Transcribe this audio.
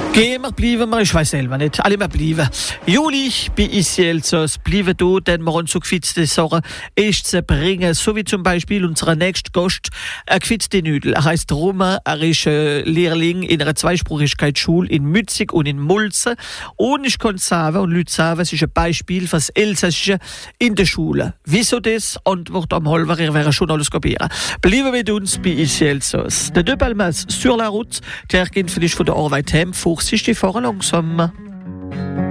Gehen wir, bleiben wir, ich weiß selber nicht. Alle wir bleiben. Juli bei uns Elsass bleiben da, denn wir uns so gefitzte Sachen erst zu bringen. So wie zum Beispiel unser nächster Gast, ein gefitzte Nüdel. Er heisst Roman, er ist Lehrling in einer Zweisprachigkeitsschule in Mützig und in Mulzen. Und ich kann sagen, und Leute sagen, es ist ein Beispiel für das Elsässische in der Schule. Wieso das? Antwort am Halber, ihr werdet schon alles kopieren. Bleiben mit uns bei uns Elsass. Der Deux Palmas sur la route, der geht für dich von der Arbeit heim, ist die fahren langsam.